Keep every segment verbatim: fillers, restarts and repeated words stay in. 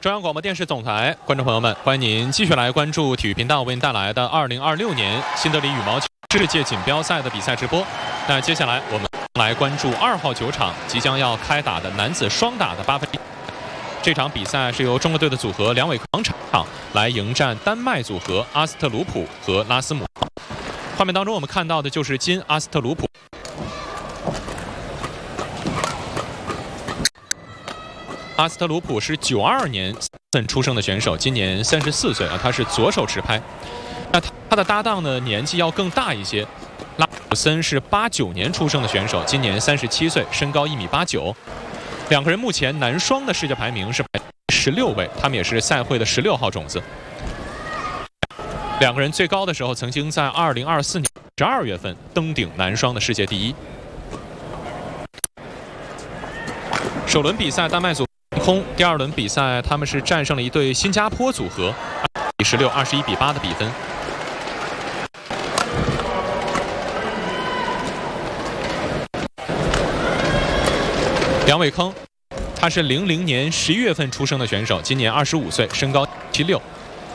中央广播电视总台观众朋友们，欢迎您继续来关注体育频道为您带来的二零二六年新德里羽毛球世界锦标赛的比赛直播。那接下来我们来关注二号球场即将要开打的男子双打的八分之一。这场比赛是由中国队的组合梁伟王场来迎战丹麦组合阿斯特鲁普和拉斯姆。画面当中我们看到的就是金阿斯特鲁普。阿斯特鲁普是九二年份出生的选手，今年三十四岁啊，他是左手持拍。那他的搭档呢，年纪要更大一些。拉姆森是八九年出生的选手，今年三十七岁，身高一米八九。两个人目前男双的世界排名是排十六位，他们也是赛会的十六号种子。两个人最高的时候，曾经在二零二四年十二月份登顶男双的世界第一。首轮比赛，丹麦组空。第二轮比赛，他们是战胜了一对新加坡组合，以十六、二十一比八的比分。梁伟铿，他是零零年十一月份出生的选手，今年二十五岁，身高七六。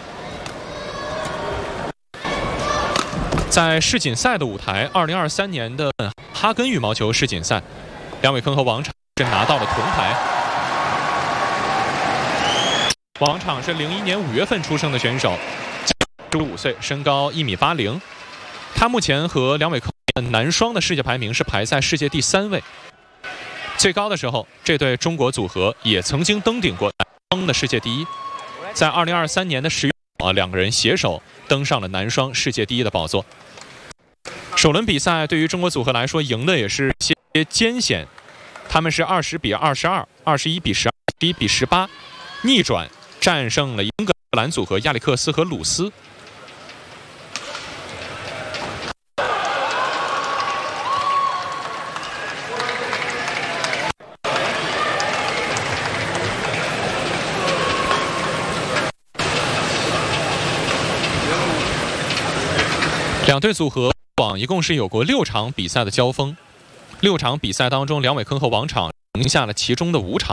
在世锦赛的舞台，二零二三年的哈根羽毛球世锦赛，梁伟铿和王昶是拿到了铜牌。王昶是零一年五月份出生的选手，十五岁，身高一米八零。他目前和梁伟铿男双的世界排名是排在世界第三位。最高的时候，这对中国组合也曾经登顶过男双的世界第一。在二零二三年的十月啊，两个人携手登上了男双世界第一的宝座。首轮比赛对于中国组合来说，赢的也是些艰险。他们是二十比二十二、二十一比十二、十一比十八，逆转战胜了英格兰组合亚历克斯和鲁斯。两队组合网一共是有过六场比赛的交锋。六场比赛当中，梁伟铿和王昶赢下了其中的五场。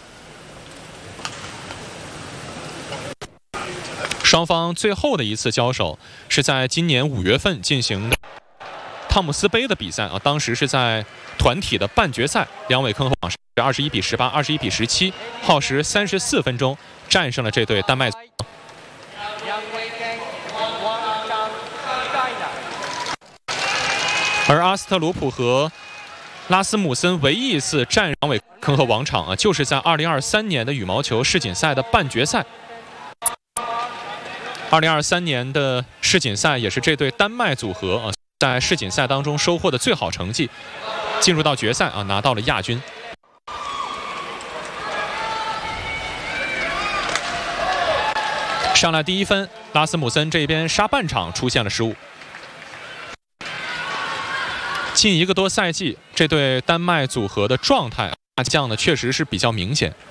双方最后的一次交手是在今年五月份进行的汤姆斯杯的比赛啊，当时是在团体的半决赛，梁伟铿和王昶是二十一比十八、二十一比十七，耗时三十四分钟战胜了这对丹麦组合。而阿斯特鲁普和拉斯姆森唯一一次战梁伟铿和王昶啊，就是在二零二三年的羽毛球世锦赛的半决赛。二零二三年的世锦赛也是这对丹麦组合啊，在世锦赛当中收获的最好成绩，进入到决赛啊，拿到了亚军。上来第一分，拉斯姆森这边杀半场出现了失误。近一个多赛季，这对丹麦组合的状态下降呢，确实是比较明显。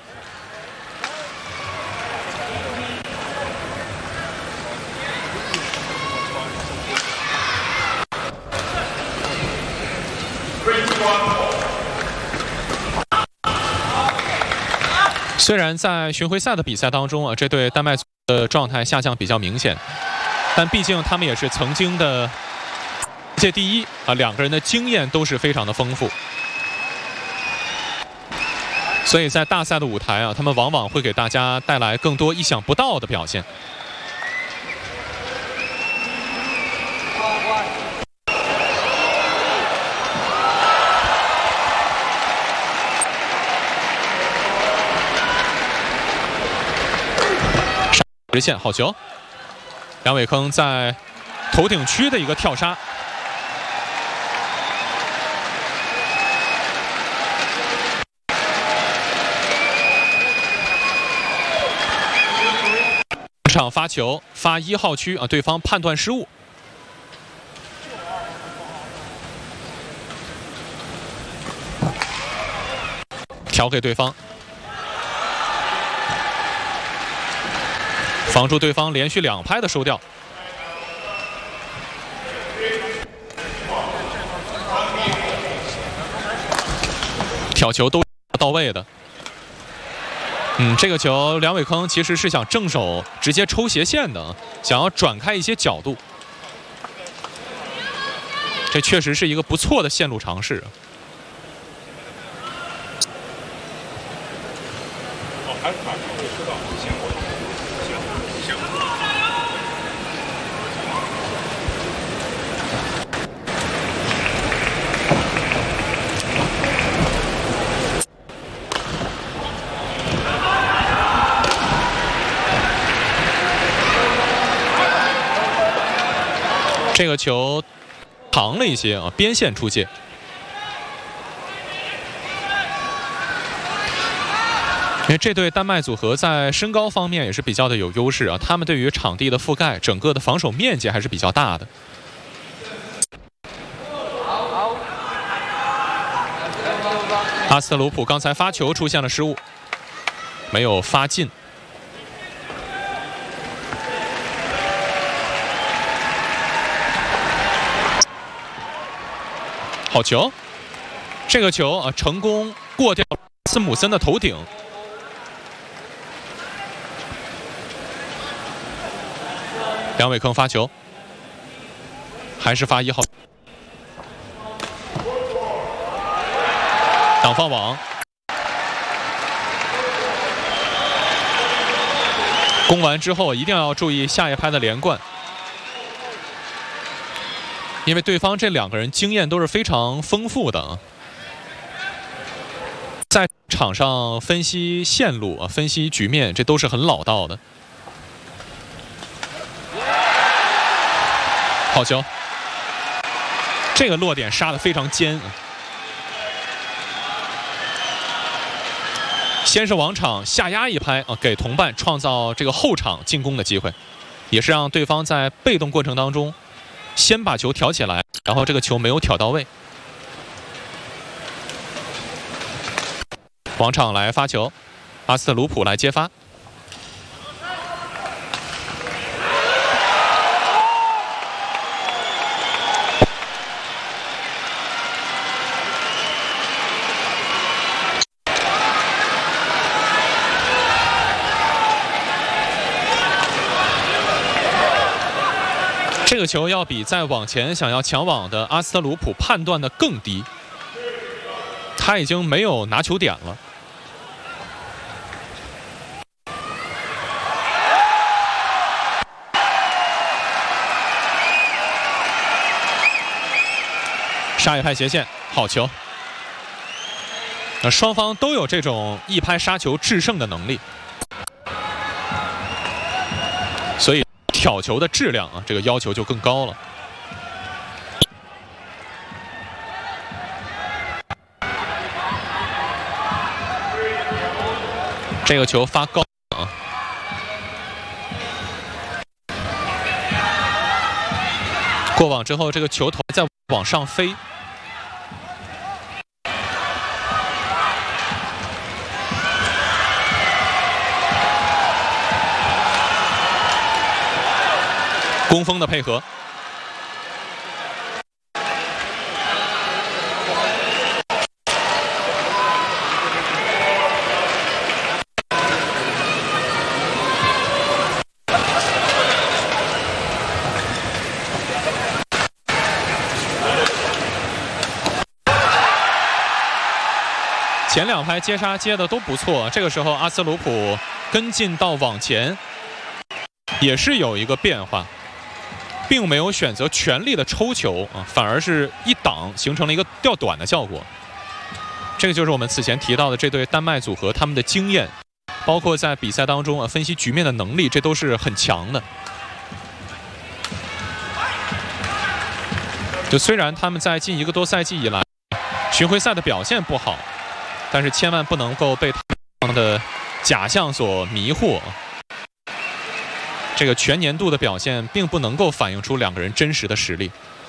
虽然在巡回赛的比赛当中啊，这对丹麦组的状态下降比较明显，但毕竟他们也是曾经的世界第一啊，两个人的经验都是非常的丰富，所以在大赛的舞台啊，他们往往会给大家带来更多意想不到的表现。直线好球，梁伟铿在头顶区的一个跳杀。场发球发一号区啊，对方判断失误。调给对方，防住对方连续两拍的收掉。挑球都到位的。 嗯，这个球梁伟铿其实是想正手直接抽斜线的，想要转开一些角度。这确实是一个不错的线路尝试。哦，还是反正会知道先过，行行。这个球长了一些啊，边线出界。因为这对丹麦组合在身高方面也是比较的有优势啊，他们对于场地的覆盖，整个的防守面积还是比较大的。阿斯特鲁普刚才发球出现了失误，没有发进。好球，这个球啊成功过掉斯姆森的头顶。梁伟铿发球，还是发一号，挡放网，攻完之后一定要注意下一拍的连贯。因为对方这两个人经验都是非常丰富的，在场上分析线路啊，分析局面，这都是很老道的。好球，这个落点杀得非常尖。先是往场下压一拍啊，给同伴创造这个后场进攻的机会，也是让对方在被动过程当中。先把球挑起来，然后这个球没有挑到位。往场来发球，阿斯特鲁普来接发。这个球要比在往前想要抢网的阿斯特鲁普判断的更低，他已经没有拿球点了。杀一拍斜线，好球。那双方都有这种一拍杀球制胜的能力，所以挑球的质量啊，这个要求就更高了。这个球发高啊，过网之后，这个球头再往上飞。攻锋的配合，前两拍接杀接的都不错，这个时候阿斯鲁普跟进到网前，也是有一个变化。并没有选择全力的抽球啊，反而是一挡，形成了一个掉短的效果。这个就是我们此前提到的这对丹麦组合，他们的经验，包括在比赛当中啊分析局面的能力，这都是很强的。就虽然他们在近一个多赛季以来巡回赛的表现不好，但是千万不能够被他们的假象所迷惑。这个全年度的表现并不能够反映出两个人真实的实力。